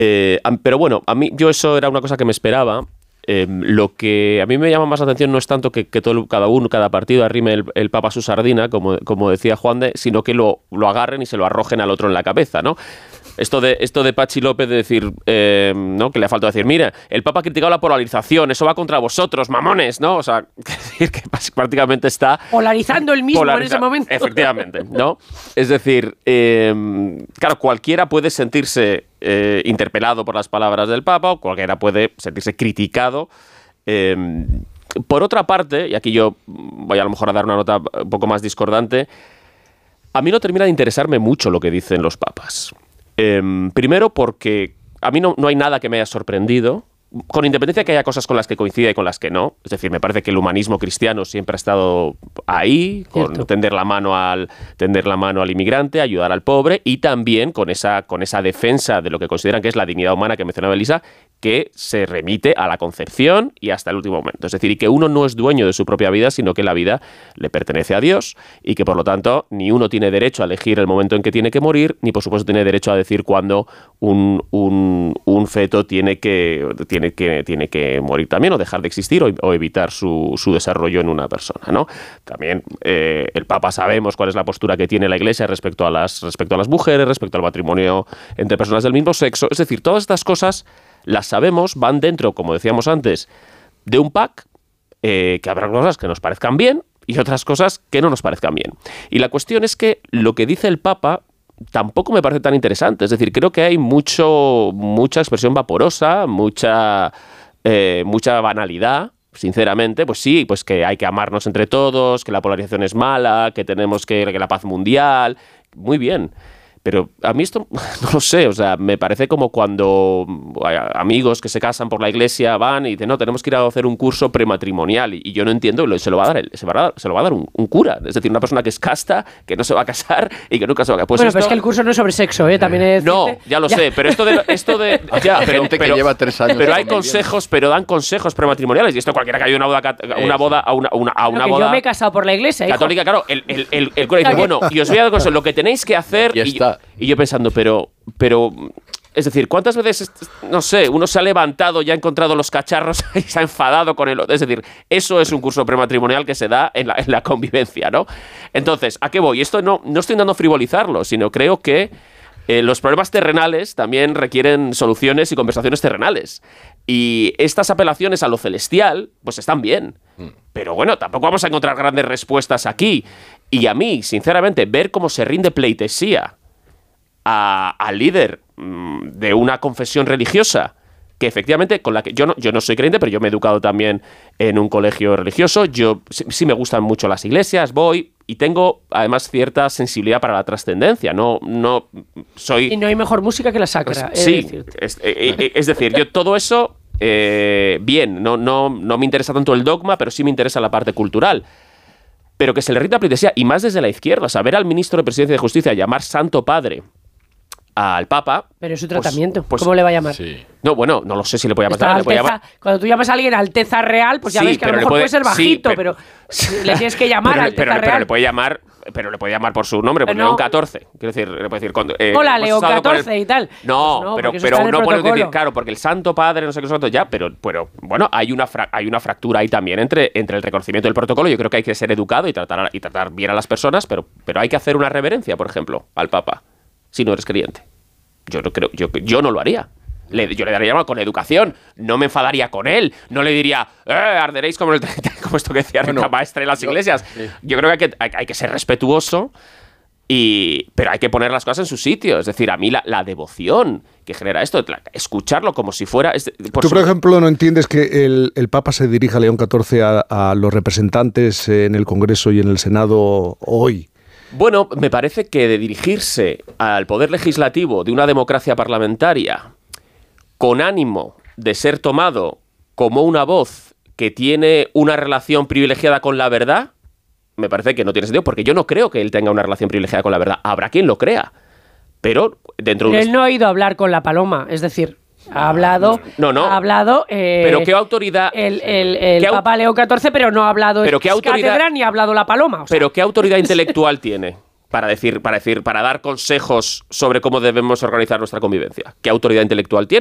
Pero bueno, yo eso era una cosa que me esperaba. Lo que a mí me llama más la atención no es tanto que cada partido arrime el papa a su sardina, como decía Juan de, sino que lo agarren y se lo arrojen al otro en la cabeza, ¿no? Esto de Pachi López de decir, ¿no? Que le ha faltado decir, mira, el Papa ha criticado la polarización, eso va contra vosotros, mamones, ¿no? O sea, que prácticamente está polarizando el mismo en ese momento. Efectivamente, ¿no? Es decir, claro, cualquiera puede sentirse interpelado por las palabras del Papa, o cualquiera puede sentirse criticado. Por otra parte, y aquí yo voy a lo mejor a dar una nota un poco más discordante, a mí no termina de interesarme mucho lo que dicen los papas. Primero porque a mí no hay nada que me haya sorprendido, con independencia de que haya cosas con las que coincide y con las que no. Es decir, me parece que el humanismo cristiano siempre ha estado ahí, con tender la mano al inmigrante, ayudar al pobre, y también con esa defensa de lo que consideran que es la dignidad humana que mencionaba Elisa, que se remite a la concepción y hasta el último momento. Es decir, y que uno no es dueño de su propia vida, sino que la vida le pertenece a Dios y que, por lo tanto, ni uno tiene derecho a elegir el momento en que tiene que morir, ni, por supuesto, tiene derecho a decir cuándo un feto tiene que morir también, o dejar de existir, o evitar su desarrollo en una persona, ¿no? También el Papa sabemos cuál es la postura que tiene la Iglesia respecto a las mujeres, respecto al matrimonio entre personas del mismo sexo. Es decir, todas estas cosas las sabemos, van dentro, como decíamos antes, de un pack, que habrá cosas que nos parezcan bien y otras cosas que no nos parezcan bien. Y la cuestión es que lo que dice el Papa tampoco me parece tan interesante. Es decir, creo que hay mucha expresión vaporosa, mucha banalidad. Sinceramente, pues sí, pues que hay que amarnos entre todos, que la polarización es mala, que tenemos que la paz mundial. Muy bien. Pero a mí esto, no lo sé, o sea, me parece como cuando hay amigos que se casan por la iglesia van y dicen, no, tenemos que ir a hacer un curso prematrimonial, y yo no entiendo, se lo va a dar un cura, es decir, una persona que es casta, que no se va a casar y que nunca se va a casar. Pues bueno, pero es que el curso no es sobre sexo, también es... No, ya lo sé, pero esto de gente que lleva 3 años. Pero hay consejos, pero dan consejos prematrimoniales, y esto cualquiera que haya una boda yo me he casado por la iglesia, católica, hijo. Claro, el cura dice, bueno, y os voy a dar consejos, lo que tenéis que hacer... Y yo pensando, pero, es decir, ¿cuántas veces, no sé, uno se ha levantado y ha encontrado los cacharros y se ha enfadado con el otro? Es decir, eso es un curso prematrimonial que se da en la convivencia, ¿no? Entonces, ¿a qué voy? Esto no estoy intentando frivolizarlo, sino creo que los problemas terrenales también requieren soluciones y conversaciones terrenales. Y estas apelaciones a lo celestial, pues están bien. Pero bueno, tampoco vamos a encontrar grandes respuestas aquí. Y a mí, sinceramente, ver cómo se rinde pleitesía al líder de una confesión religiosa, que efectivamente, con la que yo no soy creyente, pero yo me he educado también en un colegio religioso, yo sí me gustan mucho las iglesias, voy y tengo además cierta sensibilidad para la trascendencia, no soy... Y no hay mejor música que la sacra. Sí, es decir, yo todo eso, bien, no me interesa tanto el dogma, pero sí me interesa la parte cultural. Pero que se le rinda pleitesía, y más desde la izquierda, saber al ministro de Presidencia y de Justicia llamar Santo Padre al Papa... Pero es su tratamiento, ¿cómo le va a llamar? Sí. No, bueno, no lo sé si le puede llamar. Cuando tú llamas a alguien Alteza Real, pues ya ves que a lo mejor puede ser bajito, pero le tienes que llamar Alteza Real. Pero le puede llamar por su nombre, por León XIV. Quiero decir, le puede decir... hola, León XIV y tal. No, pues pero no puedes decir, claro, porque el Santo Padre, no sé qué santo, ya, pero bueno, hay una fractura ahí también entre el reconocimiento del protocolo. Yo creo que hay que ser educado y tratar bien a las personas, pero hay que hacer una reverencia, por ejemplo, al Papa, si no eres creyente. Yo no lo haría. Yo le daría con educación, no me enfadaría con él, no le diría, arderéis como esto que decía Rita Maestra en las iglesias. Yo creo que hay que ser respetuoso, pero hay que poner las cosas en su sitio. Es decir, a mí la devoción que genera esto, escucharlo como si fuera... Tú, por ejemplo, no entiendes que el Papa se dirija, León XIV, a los representantes en el Congreso y en el Senado hoy. Bueno, me parece que de dirigirse al poder legislativo de una democracia parlamentaria con ánimo de ser tomado como una voz que tiene una relación privilegiada con la verdad, me parece que no tiene sentido, porque yo no creo que él tenga una relación privilegiada con la verdad. Habrá quien lo crea, pero dentro de... Él no ha ido a hablar con la paloma, es decir... Ha hablado, pero ¿qué autoridad? El Papa León XIV, pero no ha hablado ¿pero qué autoridad, cátedra ni ha hablado la paloma. ¿Pero qué autoridad intelectual tiene? para dar consejos sobre cómo debemos organizar nuestra convivencia. ¿Qué autoridad intelectual tiene?